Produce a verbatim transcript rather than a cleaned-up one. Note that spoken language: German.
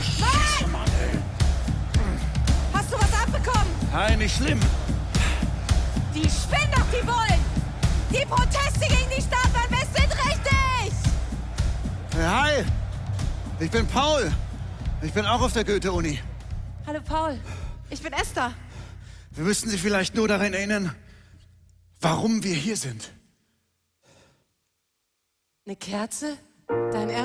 Scheiße, Mann, ey. Hast du was abbekommen? Nein, nicht schlimm. Die spinnen doch, die wollen! Die Proteste gegen die Stadt Bad West sind richtig! Hi, ich bin Paul. Ich bin auch auf der Goethe-Uni. Hallo Paul, ich bin Esther. Wir müssten Sie vielleicht nur daran erinnern, warum wir hier sind. Eine Kerze? Dein Ernst?